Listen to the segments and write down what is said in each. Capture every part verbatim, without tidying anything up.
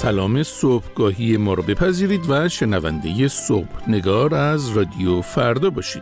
سلام صبحگاهی ما رو بپذیرید و شنونده صبح نگار از رادیو فردا باشید.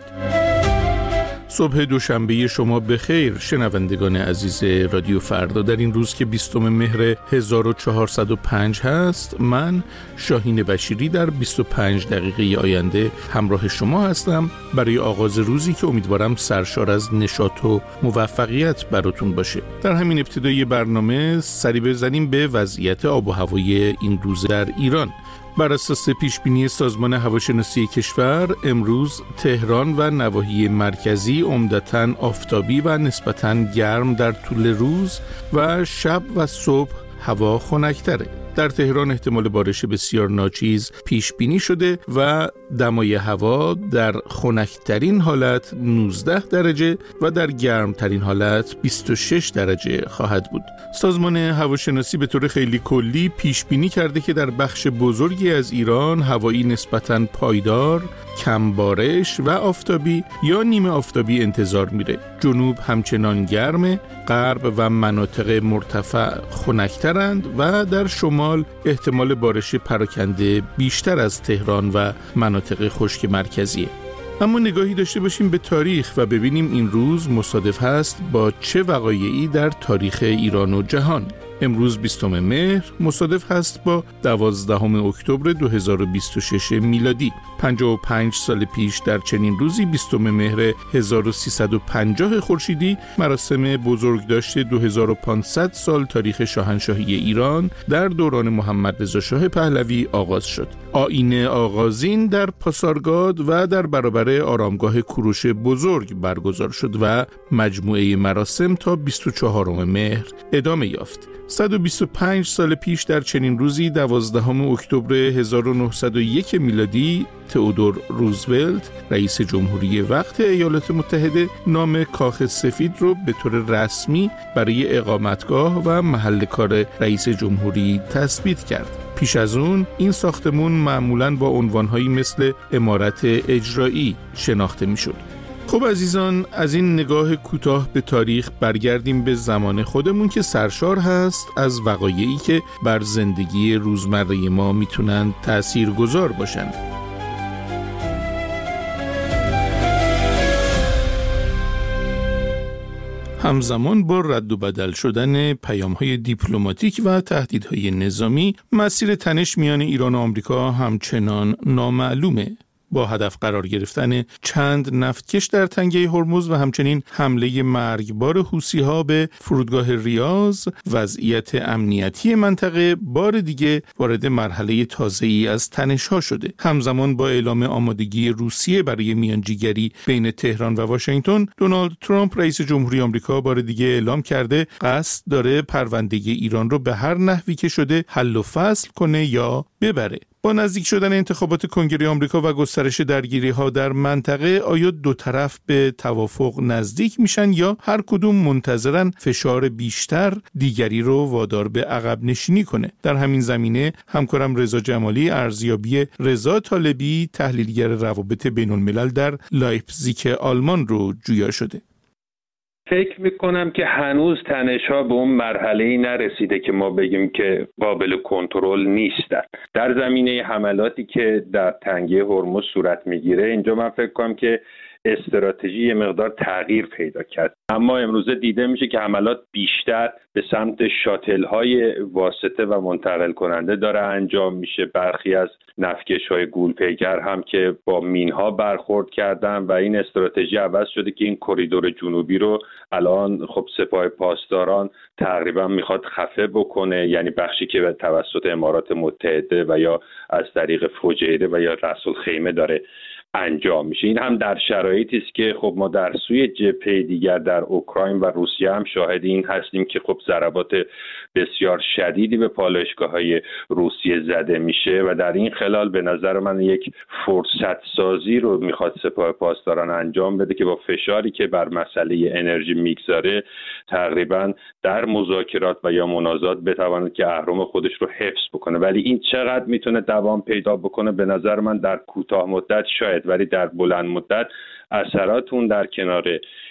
صبح دوشنبه شما بخیر شنوندگان عزیز رادیو فردا. در این روز که بیستم مهر هزار و چهارصد و پنج هست، من شاهین بشیری در بیست و پنج دقیقه آینده همراه شما هستم برای آغاز روزی که امیدوارم سرشار از نشاط و موفقیت براتون باشه. در همین ابتدای برنامه سری بزنیم به وضعیت آب و هوای این روز در ایران. بر اساس پیشبینی سازمان هواشناسی کشور، امروز تهران و نواحی مرکزی عمدتاً آفتابی و نسبتاً گرم در طول روز و شب و صبح هوا خنک‌تره. در تهران احتمال بارش بسیار ناچیز پیش بینی شده و دمای هوا در خنک‌ترین حالت نوزده درجه و در گرمترین حالت بیست و شش درجه خواهد بود. سازمان هواشناسی به طور خیلی کلی پیش بینی کرده که در بخش بزرگی از ایران هوایی نسبتاً پایدار، کم بارش و آفتابی یا نیمه آفتابی انتظار میره. جنوب همچنان گرمه، غرب و مناطق مرتفع خنک‌ترند و در شمال احتمال بارش پراکنده بیشتر از تهران و مناطق خشک مرکزیه. اما نگاهی داشته باشیم به تاریخ و ببینیم این روز مصادف هست با چه وقایعی در تاریخ ایران و جهان. امروز بیستم مهر مصادف هست با دوازدهم اکتبر دو هزار و بیست و شش میلادی. پنجاه و پنج سال پیش در چنین روزی بیستم مهر هزار و سیصد و پنجاه خورشیدی مراسم بزرگداشت دو هزار و پانصد سال تاریخ شاهنشاهی ایران در دوران محمد رضا شاه پهلوی آغاز شد. آیین آغازین در پاسارگاد و در برابر آرامگاه کوروش بزرگ برگزار شد و مجموعه مراسم تا بیست و چهارم مهر ادامه یافت. صد و بیست و پنج سال پیش در چنین روزی دوازدهم اکتبر هزار و نهصد و یک میلادی تئودور روزولت رئیس جمهوری وقت ایالات متحده نام کاخ سفید رو به طور رسمی برای اقامتگاه و محل کار رئیس جمهوری تثبیت کرد. پیش از اون این ساختمون معمولاً با عنوانهایی مثل عمارت اجرایی شناخته میشد. خب عزیزان، از این نگاه کوتاه به تاریخ برگردیم به زمان خودمون که سرشار هست از وقایعی که بر زندگی روزمره ما میتونن تأثیرگذار باشن. همزمان با رد و بدل شدن پیام‌های دیپلماتیک و تهدیدهای نظامی، مسیر تنش میان ایران و آمریکا همچنان نامعلومه. با هدف قرار گرفتن چند نفتکش در تنگه هرمز و همچنین حمله مرگبار حوثی‌ها به فرودگاه ریاض، وضعیت امنیتی منطقه بار دیگه وارد مرحله تازه‌ای از تنش‌ها شده. همزمان با اعلام آمادگی روسیه برای میانجیگری بین تهران و واشنگتن، دونالد ترامپ رئیس جمهوری آمریکا بار دیگه اعلام کرده قصد داره پرونده ایران رو به هر نحوی که شده حل و فصل کنه یا ببره. با نزدیک شدن انتخابات کنگره آمریکا و گسترش درگیری‌ها در منطقه، آیا دو طرف به توافق نزدیک میشن یا هر کدوم منتظرن فشار بیشتر دیگری رو وادار به عقب نشینی کنه؟ در همین زمینه همکارم رضا جمالی ارزیابی رضا طالبی تحلیلگر روابط بین‌الملل در لایپزیگ آلمان رو جویا شده. فکر میکنم که هنوز تنش‌ها به اون مرحله‌ای نرسیده که ما بگیم که قابل کنترل نیستن. در زمینه حملاتی که در تنگه هرمز صورت میگیره، اینجا من فکر کنم که استراتژی یه مقدار تغییر پیدا کرد. اما امروزه دیده میشه که حملات بیشتر به سمت شاتل‌های واسطه و منتقل کننده داره انجام میشه. برخی از نفتکش‌های گول‌پیکر هم که با مین‌ها برخورد کردن و این استراتژی عوض شده که این کریدور جنوبی رو الان خب سپاه پاسداران تقریبا میخواد خفه بکنه، یعنی بخشی که به توسط امارات متحده و یا از طریق فجیره و یا رأس الخیمه داره انجام میشه. این هم در شرایطی است که خب ما در سوی جبهه دیگر در اوکراین و روسیه هم شاهد این هستیم که خب ضربات بسیار شدیدی به پالایشگاه‌های روسیه زده میشه و در این خلال به نظر من یک فرصت سازی رو میخواد سپاه پاسداران انجام بده که با فشاری که بر مسئله انرژی میگذاره تقریبا در مذاکرات و یا منازعات بتواند که اهرم خودش رو حفظ بکنه. ولی این چقدر میتونه دوام پیدا بکنه؟ به نظر من در کوتاه مدت شاید، ولی در بلند مدت اثرات اون در کنار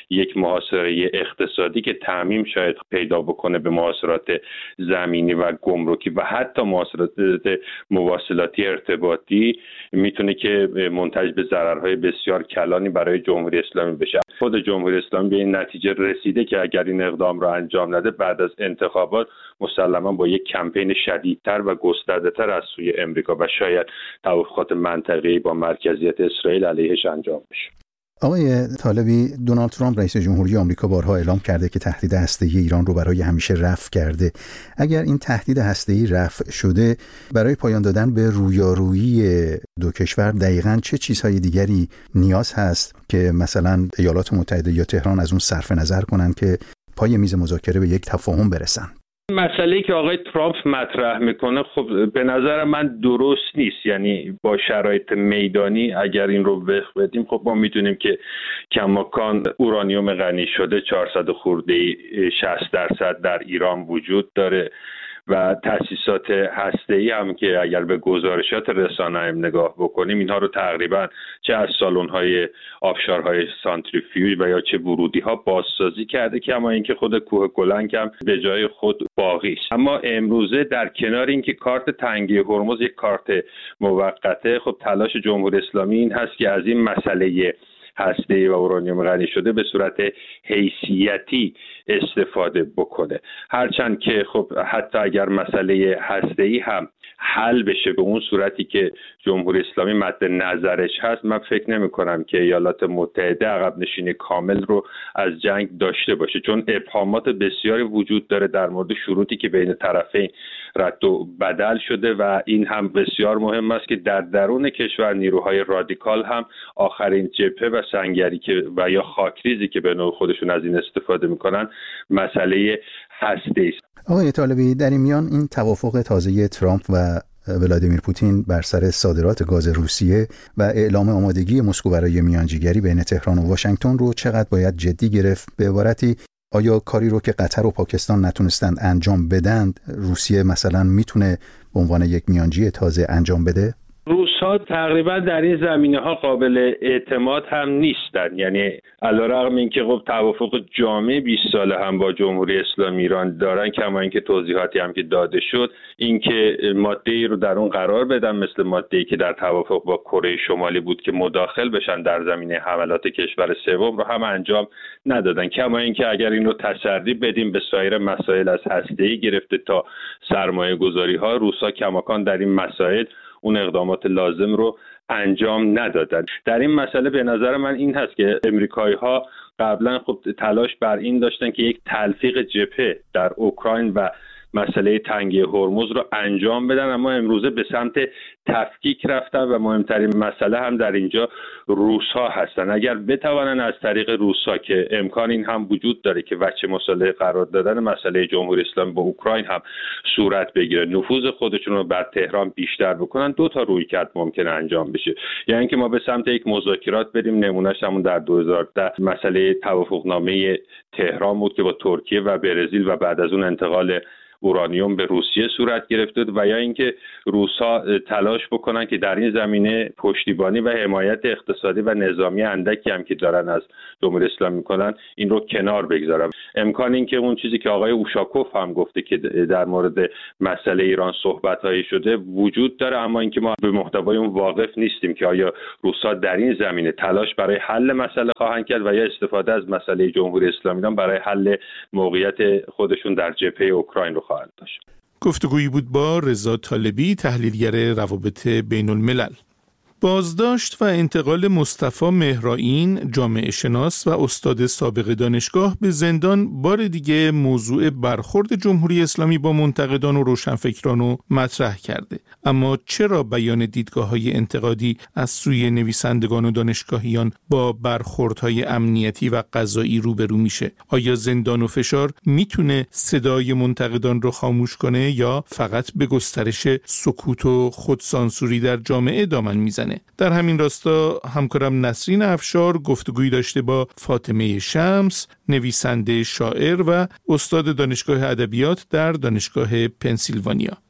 یک محاصره اقتصادی که تعمیم شاید پیدا بکنه به محاصرات زمینی و گمرکی و حتی محاصرات مواصلاتی ارتباطی، میتونه که منتج به ضررهای بسیار کلانی برای جمهوری اسلامی بشه. خود جمهوری اسلامی به این نتیجه رسیده که اگر این اقدام را انجام نده بعد از انتخابات مسلما با یک کمپین شدیدتر و گسترده‌تر از سوی امریکا و شاید توافقات منطقه‌ای با مرکزیت اسرائیل علیهش انجام بشه. آقای طالبی، دونالد ترامپ رئیس جمهوری آمریکا بارها اعلام کرده که تهدید هسته‌ای ایران رو برای همیشه رفع کرده. اگر این تهدید هسته‌ای رفع شده، برای پایان دادن به رویارویی دو کشور دقیقاً چه چیزهای دیگری نیاز هست که مثلا ایالات متحده یا تهران از اون صرف نظر کنن که پای میز مذاکره به یک تفاهم برسن؟ مسئله‌ای که آقای ترامپ مطرح میکنه خب به نظر من درست نیست. یعنی با شرایط میدانی اگر این رو وفق بدیم، خب ما میدونیم که کماکان اورانیوم غنی شده چهارصد خورده شصت درصد در ایران وجود داره و تأسیسات هسته‌ای هم که اگر به گزارشات رسانه هم نگاه بکنیم اینها رو تقریبا چه از سالن‌های آبشارهای سانتریفیوژ و یا چه ورودی‌ها بازسازی کرده که اما اینکه خود کوه گلنگ هم به جای خود باقی است. اما امروزه در کنار اینکه کارت تنگی هرمز یک کارت موقته، خب تلاش جمهوری اسلامی این هست که از این مسئله هسته‌ای و اورانیوم غنی شده به صورت حیثیتی استفاده بکنه. هرچند که خب حتی اگر مسئله هسته‌ای هم حل بشه به اون صورتی که جمهوری اسلامی مد نظرش هست، من فکر نمی کنم که ایالات متحده عقب نشینی کامل رو از جنگ داشته باشه، چون ابهامات بسیاری وجود داره در مورد شروطی که بین طرفین رد و بدل شده و این هم بسیار مهم است که در درون کشور نیروهای رادیکال هم آخرین جبهه و سنگری که و یا خاکریزی که به نوع خودشون از این استفاده میکنن مسئله هسته است. آقای طالبی، در این میان این توافق تازه ترامپ و ولادیمیر پوتین بر سر صادرات گاز روسیه و اعلام آمادگی مسکو برای میانجیگری بین تهران و واشنگتن رو چقدر باید جدی گرفت؟ به عبارتی آیا کاری رو که قطر و پاکستان نتونستند انجام بدند، روسیه مثلا میتونه به عنوان یک میانجی تازه انجام بده؟ روس‌ها تقریبا در این زمینه‌ها قابل اعتماد هم نیستن. یعنی علیرغم اینکه خب توافق جامع بیست ساله هم با جمهوری اسلامی ایران دارن، کما اینکه توضیحاتی هم که داده شد اینکه ماده‌ای رو در اون قرار بدن مثل ماده‌ای که در توافق با کره شمالی بود که مداخل بشن در زمینه حملات کشور سوم رو هم انجام ندادن. کما اینکه اگر این رو تسری بدیم به سایر مسائل از هسته‌ای گرفته تا سرمایه‌گذاری‌ها، روس‌ها کماکان در این مسائل اون اقدامات لازم رو انجام ندادن. در این مسئله به نظر من این هست که امریکایی‌ها قبلا خب تلاش بر این داشتن که یک تلفیق جبهه در اوکراین و مسئله تنگی هرمز رو انجام بدن، اما امروزه به سمت تفکیک رفتن و مهمترین مسئله هم در اینجا روس‌ها هستن. اگر بتوانن از طریق روس‌ها که امکان این هم وجود داره که وجه مصالحه قرار دادن مسئله جمهوری اسلامی با اوکراین هم صورت بگیره، نفوذ خودشون رو بر تهران بیشتر بکنن، دو تا رویکرد ممکنه انجام بشه. یعنی اینکه ما به سمت یک مذاکرات بریم، نمونهش همون در دو هزار و ده مسئله توافقنامه تهران بود که با ترکیه و برزیل و بعد از اون انتقال اورانیوم به روسیه صورت گرفته و یا اینکه روس‌ها تلاش بکنن که در این زمینه پشتیبانی و حمایت اقتصادی و نظامی اندکی هم که دارن از جمهوری اسلامی میکنن این رو کنار بگذارن. امکان این که اون چیزی که آقای اوشاکوف هم گفته که در مورد مسئله ایران صحبت‌هایی شده وجود داره، اما اینکه ما به محتوای اون واقف نیستیم که آیا روس‌ها در این زمینه تلاش برای حل مسئله خواهند کرد و یا استفاده از مسئله جمهوری اسلامی ایران برای حل موقعیت خودشون در جبهه اوکراین رو خواهند داشت. گفتگویی بود با رضا طالبی، تحلیلگر روابط بین الملل. بازداشت و انتقال مصطفی مهرائین، جامعه شناس و استاد سابق دانشگاه، به زندان بار دیگه موضوع برخورد جمهوری اسلامی با منتقدان و روشنفکران رو مطرح کرده. اما چرا بیان دیدگاه‌های انتقادی از سوی نویسندگان و دانشگاهیان با برخوردهای امنیتی و قضایی روبرو میشه؟ آیا زندان و فشار میتونه صدای منتقدان رو خاموش کنه یا فقط به گسترش سکوت و خودسانسوری در جامعه دامن میزنه؟ در همین راستا همکارم نسرین افشار گفتگویی داشته با فاطمه شمس، نویسنده شاعر و استاد دانشگاه ادبیات در دانشگاه پنسیلوانیا.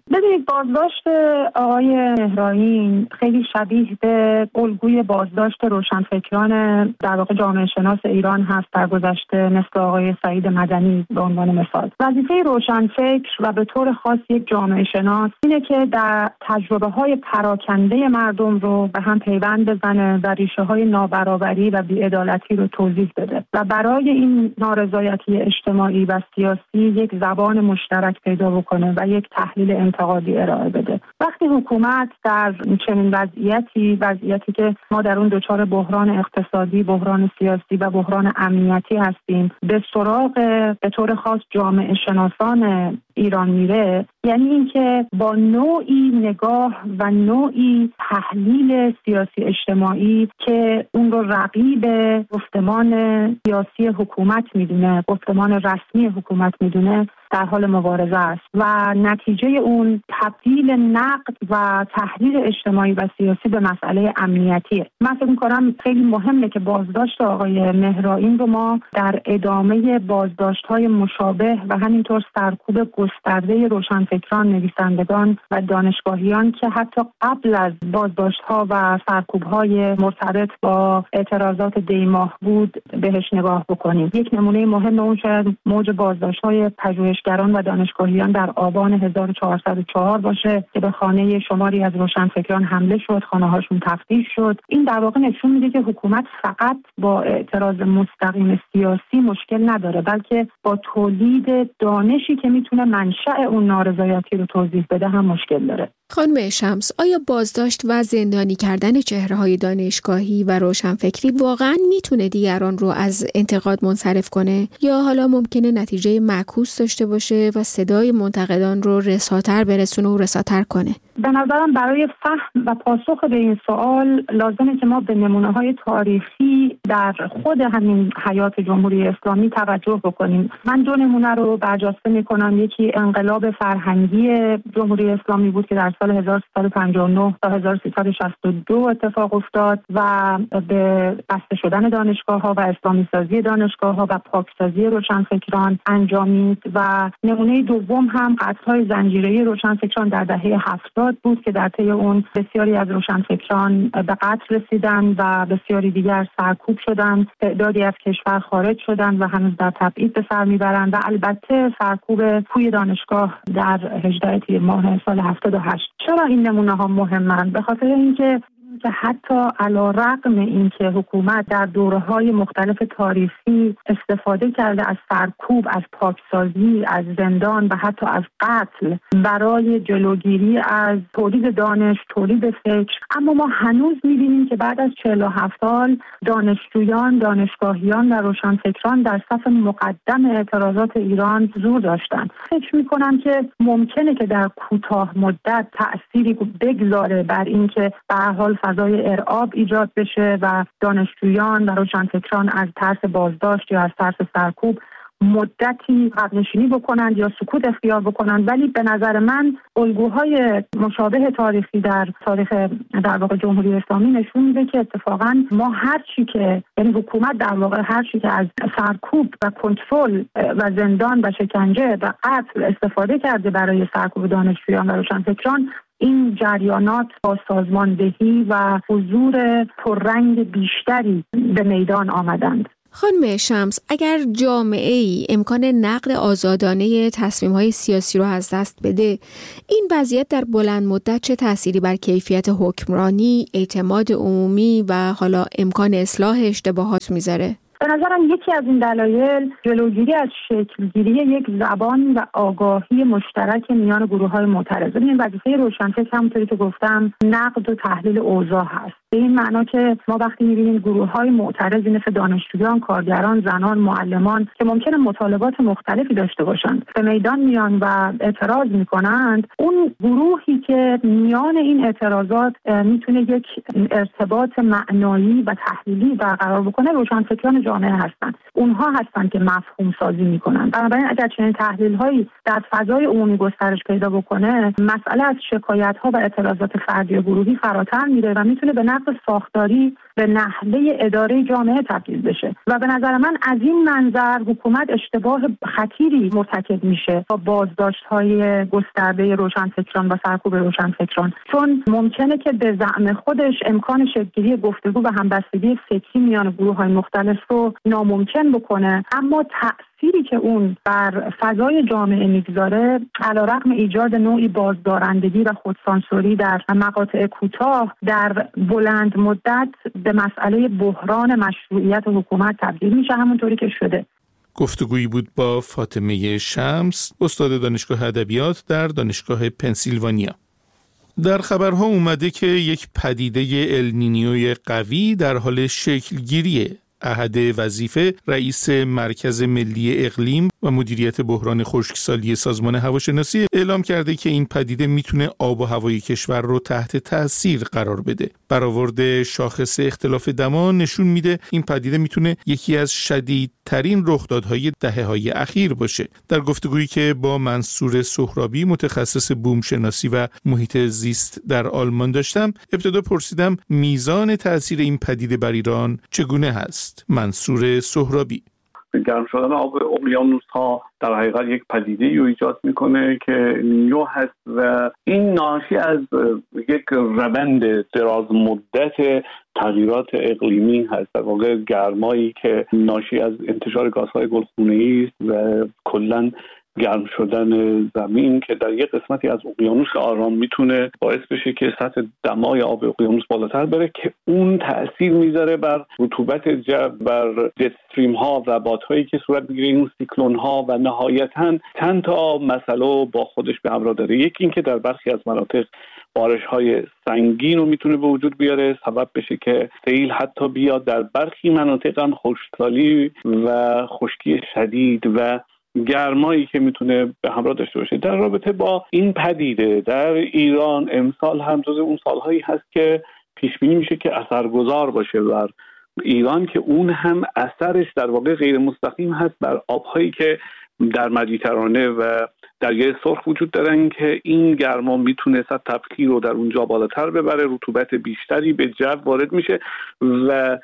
ببینید، بازداشت آقای مهرائین خیلی شبیه به الگوی بازداشت روشنفکران در واقع جامعه شناس ایران هست در گذشته، مثل آقای سعید مدنی به عنوان مثال. وظیفه روشنفکر و به طور خاص یک جامعه شناس اینه که در تجربه های پراکنده مردم رو به هم پیوند بزنه و ریشه های نابرابری و بی‌عدالتی رو توضیح بده و برای این نارضایتی اجتماعی و سیاسی یک زبان مشترک پیدا بکنه و یک تحلیل انتقادی ارائه بده. وقتی حکومت در چنین وضعیتی وضعیتی که ما در اون دچار بحران اقتصادی، بحران سیاسی و بحران امنیتی هستیم، به سراغ به طور خاص جامعه شناسان ایران میره، یعنی اینکه با نوعی نگاه و نوعی تحلیل سیاسی اجتماعی که اون رو رقیب گفتمان سیاسی حکومت میدونه، گفتمان رسمی حکومت میدونه، در حال مبارزه است و نتیجه اون تبدیل نقد و تحلیل اجتماعی و سیاسی به مسئله امنیتیه. من فکر می‌کنم خیلی مهمه که بازداشت آقای مهرائین رو ما در ادامه بازداشت‌های مشابه و همینطور سرکوب گسترده روشنفکران، نویسندگان و دانشگاهیان که حتی قبل از بازداشت‌ها و سرکوب‌های مرتبط با اعتراضات دیماه بود بهش نگاه بکنیم. یک نمونه مهم اون شاید موج بازداشت‌های پژوهشگران و دانشگاهیان در آبان هزار و چهارصد و چهار باشه که به خانه شماری از روشنفکران حمله شد، خانه‌هاشون تفتیش شد. این در واقع نشون میده که حکومت فقط با اعتراض مستقیم سیاسی مشکل نداره، بلکه با تولید دانشی که میتونه منشأ اون نارضایتی رو توضیح بده هم مشکل داره. خانم شمس، آیا بازداشت و زندانی کردن چهره‌های دانشگاهی و روشنفکری واقعاً میتونه دیگران رو از انتقاد منصرف کنه یا حالا ممکنه نتیجه معکوس داشته باشه و صدای منتقدان رو رساتر برسونه و رساتر کنه؟ به نظرم برای فهم و پاسخ به این سوال لازمه که ما به نمونه‌های تاریخی در خود همین حیات جمهوری اسلامی توجه بکنیم. من دو نمونه رو برجسته می‌کنم. یکی انقلاب فرهنگی جمهوری اسلامی بود که در سال هزار و سیصد و پنجاه و نه تا هزار و سیصد و شصت و دو اتفاق افتاد و به بسته شدن دانشگاه‌ها و اسلامی سازی دانشگاه‌ها و پاکسازی روشنفکران انجامید و نمونه دوم هم قتل‌های زنجیره‌ای روشنفکران در دهه هفتاد بود که در طی اون بسیاری از روشنفکران به قتل رسیدند و بسیاری دیگر سرکوب شدند، تعدادی از کشور خارج شدند و هنوز در تبعید به سر میبرند و البته سرکوب کوی دانشگاه در هجدهم تیر ماه سال هفتاد و هشت. چرا این نمونه ها مهمند؟ به خاطر اینکه که حتی علی‌رغم اینکه حکومت در دوره‌های مختلف تاریخی استفاده کرده از سرکوب، از پاکسازی، از زندان و حتی از قتل برای جلوگیری از تولید دانش، تولید فکر، اما ما هنوز می‌بینیم که بعد از چهل و هفت سال دانشجویان، دانشگاهیان و روشنفکران در صف مقدم اعتراضات ایران حضور داشتند. فکر می‌کنم که ممکنه که در کوتاه مدت تأثیری بگذاره بر اینکه به هر حال فضای ارعاب ایجاد بشه و دانشجویان و روشنفکران از ترس بازداشت یا از ترس سرکوب مدتی عقب‌نشینی بکنند یا سکوت اختیار بکنند، ولی به نظر من الگوهای مشابه تاریخی در تاریخ در واقع جمهوری اسلامی نشون میده که اتفاقا ما هر چی که یعنی حکومت در واقع هر چی که از سرکوب و کنترل و زندان و شکنجه و قتل استفاده کرده برای سرکوب دانشجویان و روشنفکران، این جریانات با سازماندهی و حضور پررنگ بیشتری به میدان آمدند. خانم شمس، اگر جامعه‌ای امکان نقد آزادانه تصمیم‌های سیاسی رو از دست بده، این وضعیت در بلند مدت چه تأثیری بر کیفیت حکمرانی، اعتماد عمومی و حالا امکان اصلاح اشتباهات میذاره؟ به نظرم یکی از این دلایل جلوگیری از شکلگیری یک زبان و آگاهی مشترک میان گروه‌های معترض. این وظیفه روشنفکر همونطوری که گفتم نقد و تحلیل اوضاع هست. به این معنا که ما وقتی می‌بینیم گروه‌های معترضی مثل دانشجویان، کارگران، زنان، معلمان که ممکنه مطالبات مختلفی داشته باشند به میدان میان و اعتراض می‌کنند، اون گروهی که میان این اعتراضات میتونه یک ارتباط معنایی و تحلیلی برقرار بکنه روشنفکران جامعه هستند. اونها هستند که مفهوم سازی می‌کنند. بنابراین اگر چنین تحلیل‌هایی در فضای عمومی گسترش پیدا بکنه، مسئله از شکایت‌ها و اعتراضات فردی و گروهی فراتر میره و میتونه به نقد ساختاری به نحوه اداره جامعه تبدیل بشه و به نظر من از این منظر حکومت اشتباه خطیری مرتکب میشه با بازداشت‌های گسترده روشنفکران و سرکوب روشنفکران، چون ممکنه که به زعم خودش امکان شکل‌گیری گفتگو و همبستگی فکری میان گروه‌های مختلف رو ناممکن بکنه، اما تأثیری که اون بر فضای جامعه میگذاره علیرغم ایجاد نوعی بازدارندگی و خودسانسوری در مقاطع کوتاه، در بلند مدت به مسئله بحران مشروعیت حکومت تبدیل میشه، همونطوری که شده. گفتگویی بود با فاطمه شمس، استاد دانشگاه ادبیات در دانشگاه پنسیلوانیا. در خبرها اومده که یک پدیده النینیوی قوی در حال شکلگیریه. احد وظیفه رئیس مرکز ملی اقلیم و مدیریت بحران خشکسالی سازمان هواشناسی اعلام کرده که این پدیده میتونه آب و هوای کشور رو تحت تاثیر قرار بده. برآورد شاخص اختلاف دما نشون میده این پدیده میتونه یکی از شدیدترین رخدادهای دهه‌های اخیر باشه. در گفتگویی که با منصور سهرابی متخصص بوم شناسی و محیط زیست در آلمان داشتم، ابتدا پرسیدم میزان تاثیر این پدیده بر ایران چگونه هست. منصور سهرابی: گرم شدن آب اقیانوس ها در حقیقت یک پدیده رو ایجاد میکنه که نیو هست و این ناشی از یک روند دراز مدت تغییرات اقلیمی هست، در واقع گرمایی که ناشی از انتشار گازهای گلخانه‌ای است و کلاً گرم شدن زمین که در یک قسمتی از اقیانوس آرام میتونه باعث بشه که سطح دمای آب اقیانوس بالاتر بره که اون تأثیر میذاره بر رطوبت جو، بر جت استریم ها و بادهایی که صورت میگیره، این سیکلون ها، و نهایتاً چند تا مسئله با خودش به همراه داره. یکی این که در برخی از مناطق بارش های سنگین رو میتونه به وجود بیاره، سبب بشه که سیل حتی بیاد. در برخی مناطق هم خشکسالی و خشکی شدید و گرمایی که میتونه به همراه داشته باشه. در رابطه با این پدیده در ایران امسال هم جز اون سالهایی هست که پیش بینی میشه که اثرگذار باشه بر ایران، که اون هم اثرش در واقع غیر مستقیم هست بر آبهایی که در مدیترانه و دریای سرخ وجود دارن که این گرما میتونه سطح تبخیر رو در اونجا بالاتر ببره، رطوبت بیشتری به جو وارد میشه و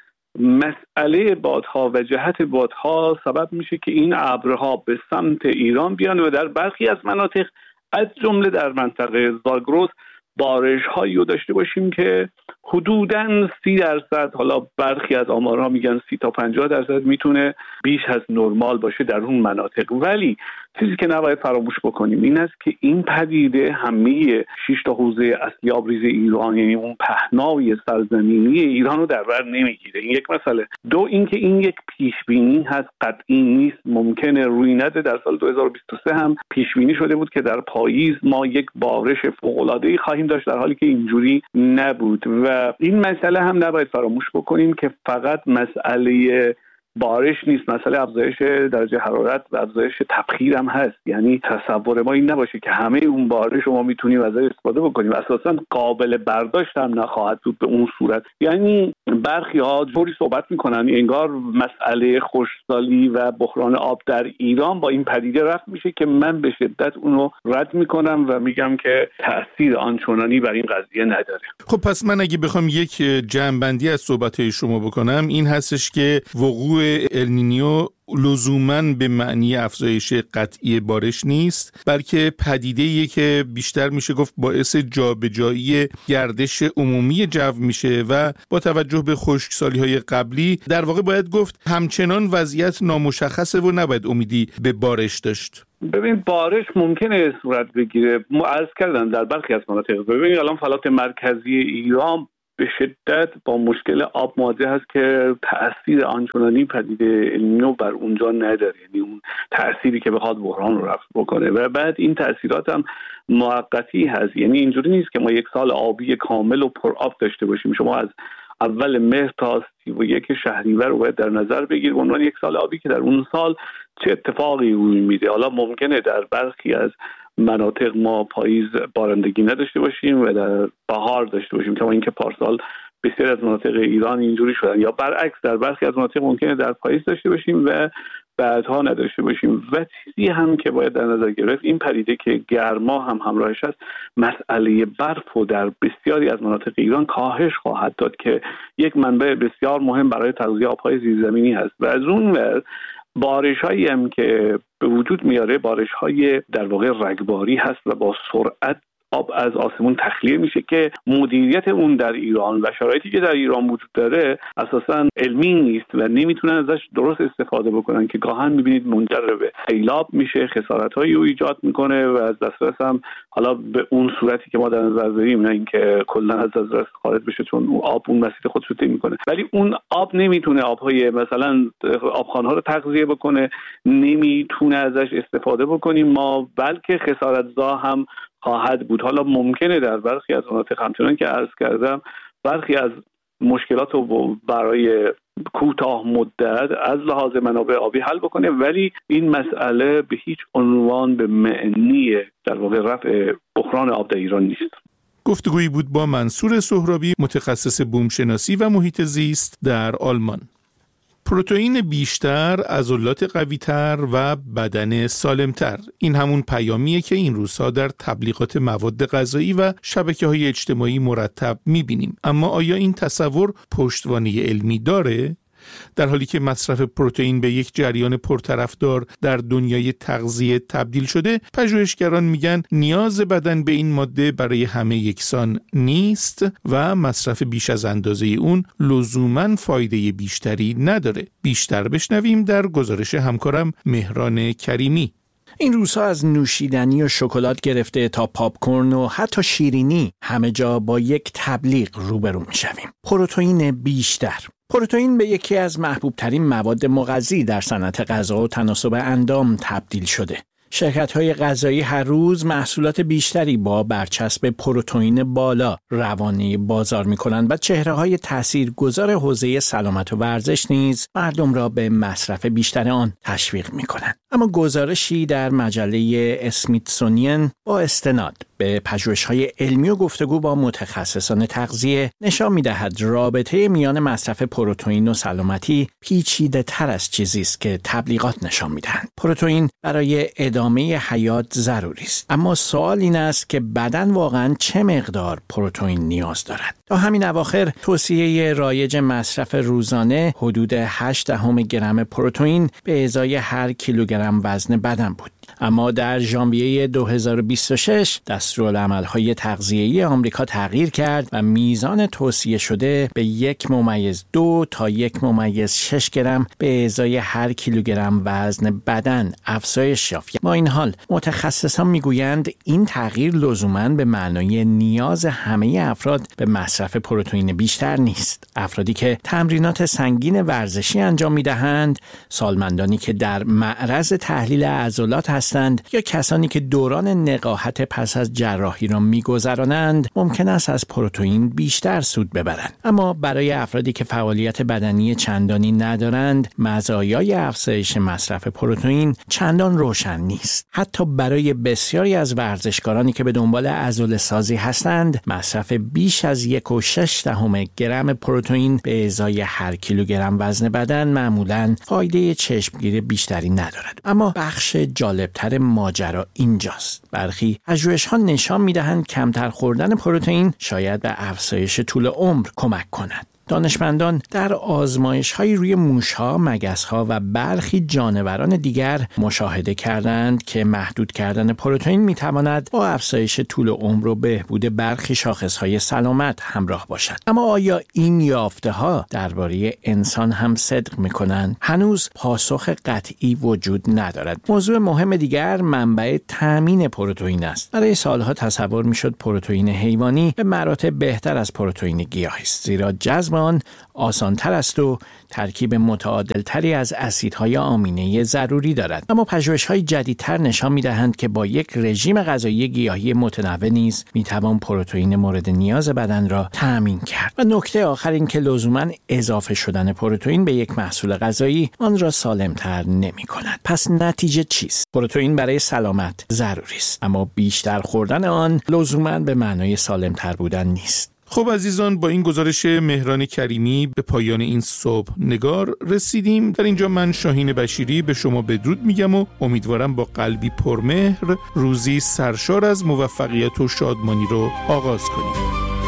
مسئله بادها و جهت بادها سبب میشه که این ابرها به سمت ایران بیان و در برخی از مناطق از جمله در منطقه زاگرس بارش هایی رو داشته باشیم که حدوداً سی درصد، حالا برخی از آمارها میگن سی تا پنجاه درصد میتونه بیش از نرمال باشه در اون مناطق. ولی چیزی که نباید فراموش بکنیم این است که این پدیده همه شش تا حوزه اصلی آبریز ایران، یعنی اون پهنای سرزمینی ایران رو در بر نمیگیره. این یک مسئله. دو اینکه این یک پیش بینی هست، قطعی نیست، ممکنه روی نده. در سال دو هزار و بیست و سه هم پیش بینی شده بود که در پاییز ما یک بارش فوق‌العاده‌ای خواهیم داشت، در حالی که اینجوری نبود. و این مسئله هم نباید فراموش بکنیم که فقط مسئله بارش نیست، مسئله افزایش درجه حرارت و افزایش تبخیر هم هست. یعنی تصور ما این نباشه که همه اون بارش رو ما میتونیم ازش استفاده بکنیم، اساسا قابل برداشت هم نخواهد بود به اون صورت. یعنی برخی ها جوری صحبت میکنن انگار مسئله خشکسالی و بحران آب در ایران با این پدیده رفت میشه که من به شدت اون رو رد میکنم و میگم که تأثیر آنچنانی بر این قضیه نداره. خب پس من اگه بخوام یک جمع‌بندی از صحبت‌های شما بکنم این هستش که وقوع النینیو لزوماً به معنی افزایش قطعی بارش نیست، بلکه پدیده‌ایه که بیشتر میشه گفت باعث جابجایی گردش عمومی جو میشه و با توجه به خشکسالی‌های قبلی در واقع باید گفت همچنان وضعیت نامشخصه و نباید امیدی به بارش داشت. ببین بارش ممکنه صورت بگیره، ما عرض کردم در برخی از مناطق. ببین الان فلات مرکزی ایران به شدت با مشکل آب مواجه هست که تأثیر آنچنانی پدیده النینیو بر اونجا نداره، یعنی اون تأثیری که بخواد بحران رو رفع بکنه. و بعد این تأثیرات هم موقتی هست، یعنی اینجوری نیست که ما یک سال آبی کامل و پر آب داشته باشیم. شما از اول مهر تا سی و یک شهریور رو باید در نظر بگیر به عنوان یک سال آبی که در اون سال چه اتفاقی روی میده. حالا ممکنه در برخی از مناطق ما پاییز بارندگی نداشته باشیم و در بهار داشته باشیم، کما اینکه پارسال بسیار از مناطق ایران اینجوری شدن، یا برعکس در برخی از مناطق ممکنه در پاییز داشته باشیم و بعدها نداشته باشیم. و چیزی هم که باید در نظر گرفت این پدیده که گرما هم همراهش است، مسئله برف و در بسیاری از مناطق ایران کاهش خواهد داد که یک منبع بسیار مهم برای تغذیه آبهای زیرزمینی هست. و از اون ور بارش‌هایی هم که به وجود میاره بارش‌های در واقع رگباری هست و با سرعت آب از آسمون تخلیه میشه که مدیریت اون در ایران و شرایطی که در ایران وجود داره اساساً علمی نیست و نمیتونن ازش درست استفاده بکنن که گاهن میبینید منجر به سیلاب میشه، خسارت‌هایی رو ایجاد میکنه و از دسترس هم حالا به اون صورتی که ما در نظر داریم، نه اینکه کلا از دسترس خارج بشه چون اون آب اون مسیر خودش رو طی میکنه، ولی اون آب نمیتونه آبهای مثلا آبخوان‌ها رو تغذیه بکنه، نمیتونه ازش استفاده بکنیم ما، بلکه خسارت‌زا هم خواهد بود. حالا ممکنه در برخی از مناطق همچنان که عرض کردم برخی از مشکلات رو برای کوتاه مدت از لحاظ منابع آبی حل بکنه، ولی این مسئله به هیچ عنوان به معنی در واقع رفع بحران آب در ایران نیست. گفتگویی بود با منصور سهرابی، متخصص بومشناسی و محیط زیست در آلمان. پروتئین بیشتر، عضلات قوی‌تر و بدن سالمتر، این همون پیامیه که این روزها در تبلیغات مواد غذایی و شبکه‌های اجتماعی مرتب می‌بینیم. اما آیا این تصور پشتوانه علمی داره؟ در حالی که مصرف پروتئین به یک جریان پرطرفدار در دنیای تغذیه تبدیل شده، پژوهشگران میگن نیاز بدن به این ماده برای همه یکسان نیست و مصرف بیش از اندازه اون لزوماً فایده بیشتری نداره. بیشتر بشنویم در گزارش همکارم مهران کریمی. این روزها از نوشیدنی و شکلات گرفته تا پاپکورن و حتی شیرینی همه جا با یک تبلیغ روبرو میشویم. پروتئین بیشتر. پروتئین به یکی از محبوب ترین مواد مغذی در صنعت غذا و تناسب اندام تبدیل شده. شرکت‌های غذایی هر روز محصولات بیشتری با برچسب پروتئین بالا روانه بازار می‌کنند و چهره‌های تاثیرگذار حوزه سلامت و ورزش نیز مردم را به مصرف بیشتر آن تشویق می‌کنند. اما گزارشی در مجله اسمیتسونین با استناد به پژوهش‌های علمی و گفتگو با متخصصان تغذیه نشان می‌دهد رابطه میان مصرف پروتئین و سلامتی پیچیده‌تر از چیزی است که تبلیغات نشان می‌دهند. پروتئین برای ادامه حیات ضروری است، اما سوال این است که بدن واقعاً چه مقدار پروتئین نیاز دارد. تا همین اواخر توصیه رایج مصرف روزانه حدود هشت دهم گرم پروتئین به ازای هر کیلوگرم وزن بدن بود. اما در ژانویه دو هزار و بیست و شش دستورالعمل‌های تغذیه‌ای آمریکا تغییر کرد و میزان توصیه شده به یک ممیز دو تا یک ممیز شش گرم به ازای هر کیلوگرم وزن بدن افزایش یافت. با این حال متخصصان میگویند این تغییر لزوماً به معنای نیاز همه افراد به مصرف پروتئین بیشتر نیست. افرادی که تمرینات سنگین ورزشی انجام میدهند، سالمندانی که در معرض تحلیل عضلات هستند یا کسانی که دوران نقاهت پس از جراحی را می‌گذرانند ممکن است از پروتئین بیشتر سود ببرند. اما برای افرادی که فعالیت بدنی چندانی ندارند، مزایای افزایش مصرف پروتئین چندان روشن نیست. حتی برای بسیاری از ورزشکارانی که به دنبال عضله‌سازی هستند، مصرف بیش از یک و شش دهم گرم پروتئین به ازای هر کیلوگرم وزن بدن معمولاً فایده چشمگیر بیشتری ندارد. اما بخش جالبتر ماجرا اینجاست. برخی پژوهش‌ها نشان می‌دهند کمتر خوردن پروتئین شاید به افزایش طول عمر کمک کند. دانشمندان در آزمایش‌های روی موش‌ها، مگس‌ها و برخی جانوران دیگر مشاهده کردند که محدود کردن پروتئین می‌تواند با افزایش طول عمر و بهبود برخی شاخص‌های سلامت همراه باشد. اما آیا این یافته‌ها درباره انسان هم صدق می‌کنند؟ هنوز پاسخ قطعی وجود ندارد. موضوع مهم دیگر منبع تامین پروتئین است. برای سالها تصور می‌شد پروتئین حیوانی به مراتب بهتر از پروتئین گیاهی است، زیرا جذب آن آسان‌تر است و ترکیب متعادل‌تری از اسیدهای آمینه ضروری دارد. اما پژوهش‌های جدیدتر نشان می‌دهند که با یک رژیم غذایی گیاهی متنوع نیز می‌توان پروتئین مورد نیاز بدن را تأمین کرد. و نکته آخر این که لزوماً اضافه شدن پروتئین به یک محصول غذایی آن را سالم‌تر نمی‌کند. پس نتیجه چیست؟ پروتئین برای سلامت ضروری است، اما بیشتر خوردن آن لزوماً به معنای سالم‌تر بودن نیست. خب عزیزان، با این گزارش مهران کریمی به پایان این صبح نگار رسیدیم. در اینجا من شاهین بشیری به شما بدرود میگم و امیدوارم با قلبی پرمهر روزی سرشار از موفقیت و شادمانی رو آغاز کنیم.